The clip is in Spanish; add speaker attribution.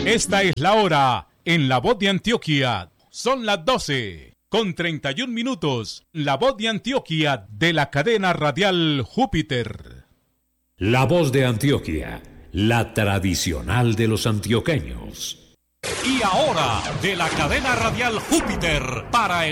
Speaker 1: Esta es la hora en La Voz de Antioquia. Son las 12:31. La Voz de Antioquia de la cadena radial Júpiter.
Speaker 2: La Voz de Antioquia, la tradicional de los antioqueños.
Speaker 3: Y ahora, de la cadena radial Júpiter, para el